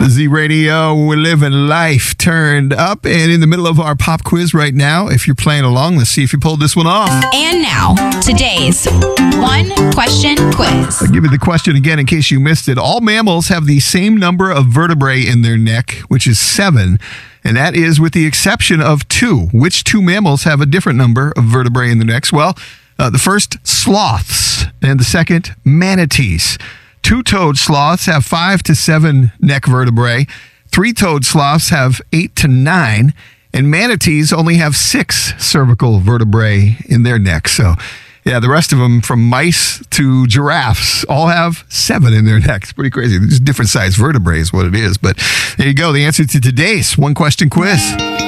Z Radio, we're living life turned up, and in the middle of our pop quiz right now. If you're playing along, let's see if you pulled this one off. And now, today's one question quiz. I'll give you the question again in case you missed it. All mammals have the same number of vertebrae in their neck, which is 7, and that is with the exception of 2. Which 2 mammals have a different number of vertebrae in their necks? Well, the first, sloths, and the second, manatees. 2-toed sloths have 5 to 7 neck vertebrae. 3-toed sloths have 8 to 9. And manatees only have 6 cervical vertebrae in their neck. So, yeah, the rest of them, from mice to giraffes, all have 7 in their necks. Pretty crazy. Just different size vertebrae is what it is. But there you go. The answer to today's one question quiz.